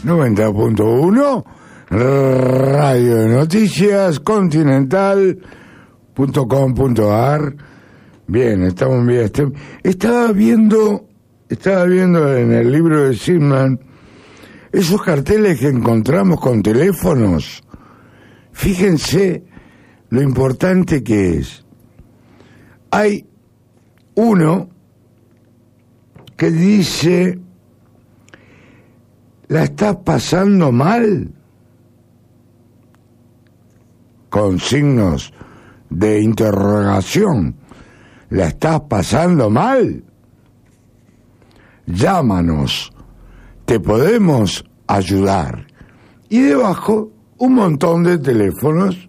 90.1 Radio de Noticias Continental.com.ar. Bien, estamos bien. Estaba viendo en el libro de Zimmerman esos carteles que encontramos con teléfonos. Fíjense lo importante que es. Hay uno que dice: ¿la estás pasando mal? Con signos de interrogación. ¿La estás pasando mal? Llámanos, te podemos ayudar. Y debajo un montón de teléfonos.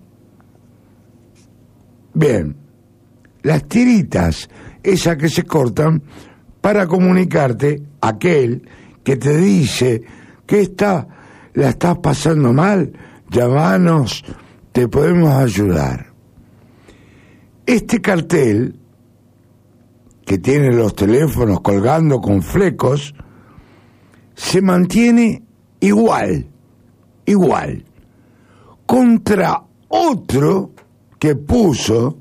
Bien, las tiritas, esas que se cortan para comunicarte aquel que te dice que la estás pasando mal, llámanos, te podemos ayudar. Este cartel, que tiene los teléfonos colgando con flecos, se mantiene igual, contra otro que puso: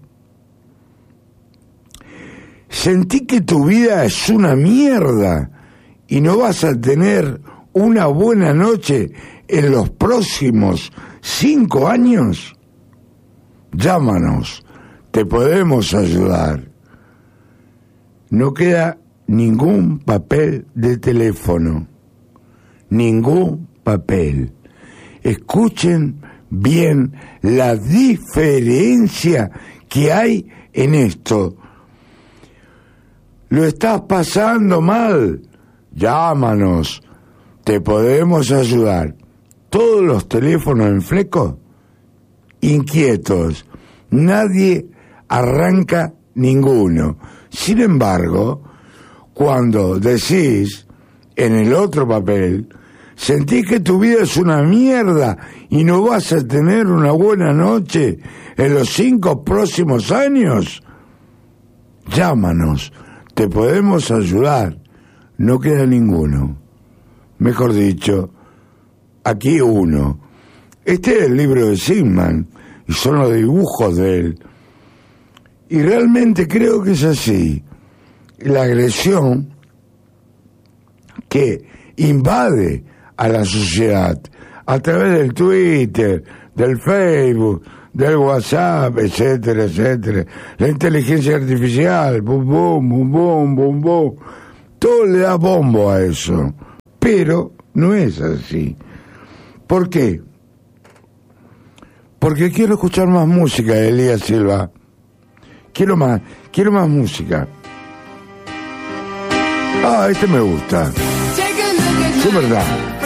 sentí que tu vida es una mierda y no vas a tener una buena noche en los próximos 5 años. Llámanos, te podemos ayudar. No queda ningún papel de teléfono, ningún papel. Escuchen bien la diferencia que hay en esto. ¿Lo estás pasando mal? Llámanos, te podemos ayudar. Todos los teléfonos en fleco, inquietos, nadie arranca ninguno. Sin embargo, cuando decís en el otro papel: sentís que tu vida es una mierda y no vas a tener una buena noche en los 5 próximos años, llámanos, te podemos ayudar. No queda ninguno. Mejor dicho, aquí uno. Este es el libro de Zimmerman y son los dibujos de él. Y realmente creo que es así. La agresión que invade a la sociedad a través del Twitter, del Facebook, del WhatsApp, etcétera, etcétera. La inteligencia artificial, bum, bum, bum, bum, bum, bum. Todo le da bombo a eso. Pero no es así. ¿Por qué? Porque quiero escuchar más música de Elías Silva. Quiero más música. Este me gusta. Es verdad.